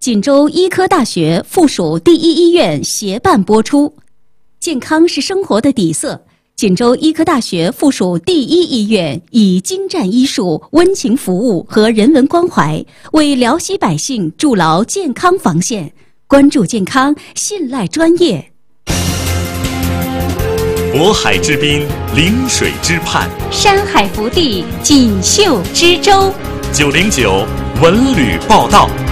锦州医科大学附属第一医院协办播出。健康是生活的底色。锦州医科大学附属第一医院以精湛医术、温情服务和人文关怀，为辽西百姓筑牢健康防线。关注健康，信赖专业。 渤海之滨，临水之畔， 山海福地，锦绣之州。 909文旅报道。